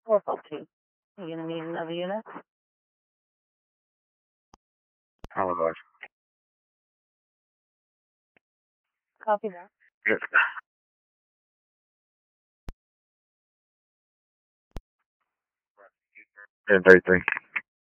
442. You're going to need another unit? Halibush. Copy that. Yes. 10:33.